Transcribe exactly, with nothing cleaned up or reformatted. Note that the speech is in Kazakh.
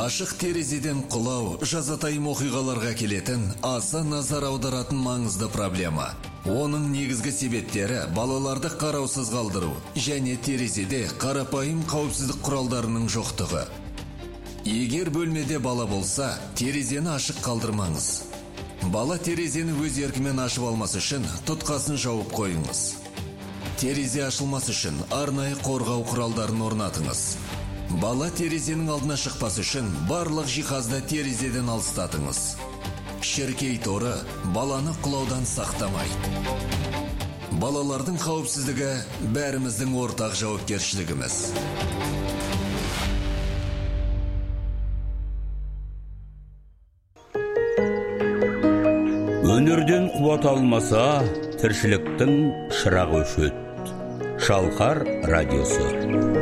Ашық терезеден құлау жазатайым оқиғаларға келетін, аса назар аударатын маңызды проблема. Оның негізгі себептері балаларды қараусыз қалдыру және терезеде қарапайым қауіпсіздік құралдарының жоқтығы. Егер бөлмеде бала болса, терезені ашық қалдырмаңыз. Бала терезені өз еркімен ашып алмас үшін тұтқасын жауып қойыңыз. Терезе ашылмас үшін арнайы қорғау құралдарын орнатыңыз. Бала терезенің алдына шықпас үшін барлық жиһазды терезеден алыстатыңыз. Шіркей торы баланы құлаудан сақтамайды. Балалардың қауіпсіздігі бәріміздің ортақ жауапкершілігіміз. Өнерден қуат алмаса, тіршіліктің шырағы өшеді. Шалқар радиосы.